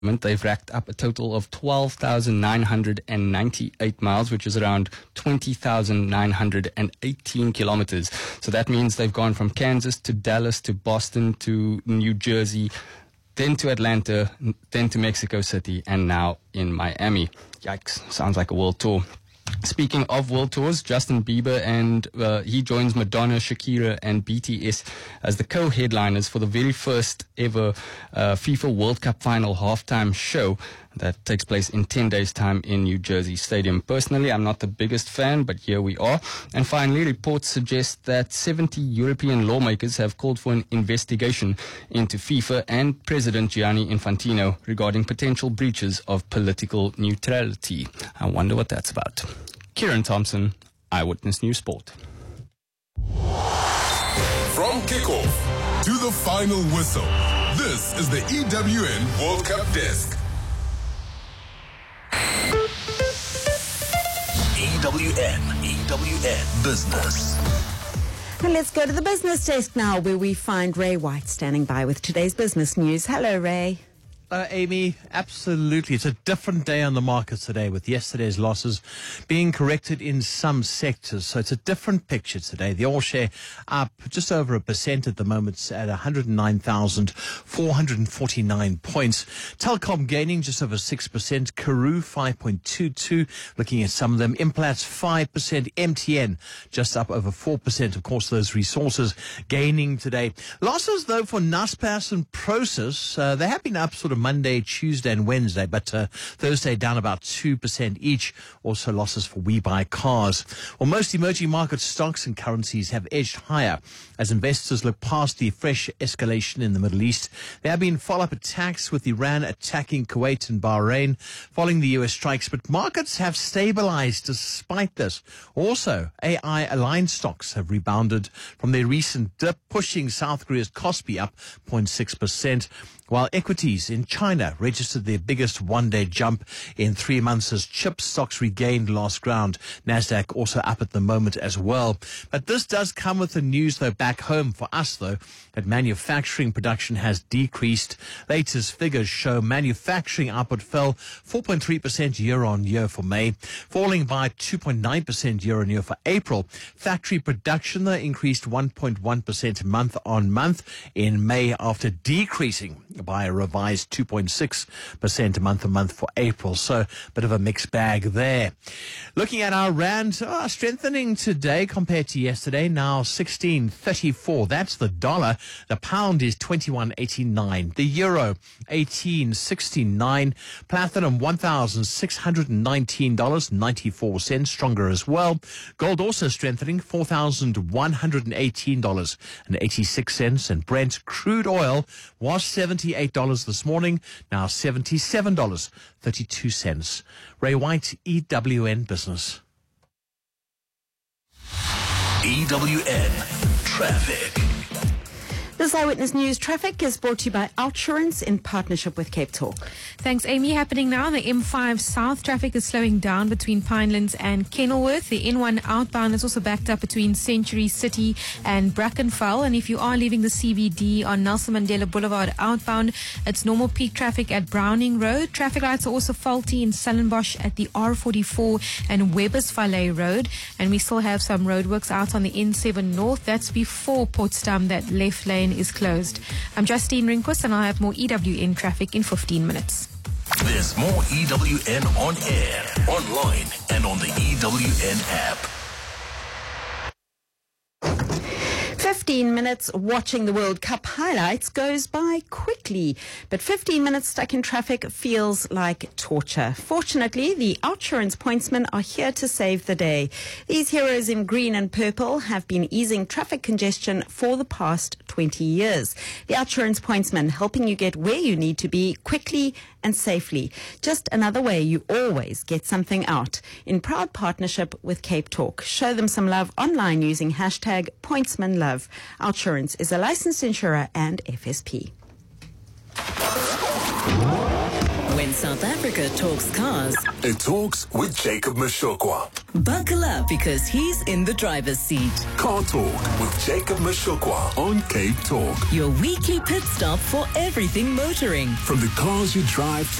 They've racked up a total of 12,998 miles, which is around 20,918 kilometers. So that means they've gone from Kansas to Dallas to Boston to New Jersey, then to Atlanta, then to Mexico City, and now in Miami. Yikes, sounds like a world tour. Speaking of world tours, Justin Bieber and he joins Madonna, Shakira and BTS as the co-headliners for the very first ever FIFA World Cup final halftime show that takes place in 10 days' time in New Jersey Stadium. Personally, I'm not the biggest fan, but here we are. And finally, reports suggest that 70 European lawmakers have called for an investigation into FIFA and President Gianni Infantino regarding potential breaches of political neutrality. I wonder what that's about. Kieran Thompson, Eyewitness News Sport. From kickoff to the final whistle, this is the EWN World Cup Desk. EWN Business. And let's go to the business desk now, where we find Ray White standing by with today's business news. Hello, Ray. Amy, absolutely. It's a different day on the markets today, with yesterday's losses being corrected in some sectors. So it's a different picture today. The All Share up just over 1% at the moment. It's at 109,449 points. Telkom gaining just over 6%. Karoo 5.22. Looking at some of them. Implats 5%. MTN just up over 4%. Of course, those resources gaining today. Losses, though, for Naspers and Prosus. They have been up sort of Monday, Tuesday and Wednesday, but Thursday down about 2% each. Also losses for WeBuyCars. Well, most emerging market stocks and currencies have edged higher as investors look past the fresh escalation in the Middle East. There have been follow-up attacks, with Iran attacking Kuwait and Bahrain following the US strikes, but markets have stabilized despite this. Also, AI-aligned stocks have rebounded from their recent dip, pushing South Korea's Kospi up 0.6%. While equities in China registered their biggest one-day jump in 3 months as chip stocks regained lost ground. Nasdaq also up at the moment as well. But this does come with the news, though, back home for us, though, that manufacturing production has decreased. Latest figures show manufacturing output fell 4.3% year-on-year for May, falling by 2.9% year-on-year for April. Factory production, though, increased 1.1% month-on-month in May after decreasing by a revised 2.6% month-on-month for April. So, a bit of a mixed bag there. Looking at our rand, strengthening today compared to yesterday, now 16.34. That's the dollar. The pound is 21.89. The euro, 18.69. Platinum, $1,619.94, stronger as well. Gold also strengthening, $4,118.86. And Brent crude oil was $78 this morning, now $77.32. Ray White, EWN Business. EWN Traffic. This Eyewitness News traffic is brought to you by Outsurance in partnership with Cape Talk. Thanks, Amy. Happening now, the M5 South traffic is slowing down between Pinelands and Kenilworth. The N1 outbound is also backed up between Century City and Brackenfell. And if you are leaving the CBD on Nelson Mandela Boulevard outbound, it's normal peak traffic at Browning Road. Traffic lights are also faulty in Stellenbosch at the R44 and Webbersvallei Road. And we still have some roadworks out on the N7 North. That's before Potsdam, that left lane is closed. I'm Justine Rinkus, and I'll have more EWN traffic in 15 minutes. There's more EWN on air, online, and on the EWN app. 15 minutes watching the World Cup highlights goes by quickly, but 15 minutes stuck in traffic feels like torture. Fortunately, the Outsurance pointsmen are here to save the day. These heroes in green and purple have been easing traffic congestion for the past 20 years. The Outsurance pointsmen helping you get where you need to be quickly and safely. Just another way you always get something out. In proud partnership with Cape Talk. Show them some love online using hashtag #PointsmanLove. Outsurance is a licensed insurer and FSP. When When South Africa talks cars, It talks with Jacob Mashokwa. buckle up because he's in the driver's seat. Car Talk with Jacob Mashokwa on Cape Talk. Your weekly pit stop for everything motoring. From the cars you drive